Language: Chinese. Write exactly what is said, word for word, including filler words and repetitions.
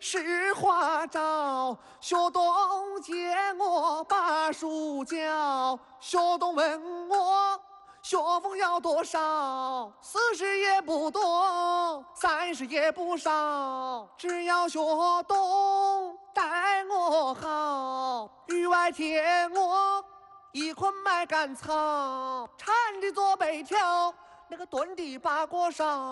是花招。学东见我把书教，学东问我学风要多少？四十也不多，三十也不少，只要学东待我好。雨外天我一捆麦秆草，缠着左背条，那个蹲的八锅烧。